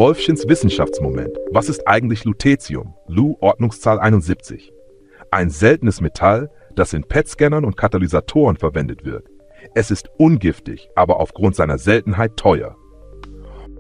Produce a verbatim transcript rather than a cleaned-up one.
Wolfchens Wissenschaftsmoment. Was ist eigentlich Lutetium? Lu, Ordnungszahl einundsiebzig. Ein seltenes Metall, das in P E T-Scannern und Katalysatoren verwendet wird. Es ist ungiftig, aber aufgrund seiner Seltenheit teuer.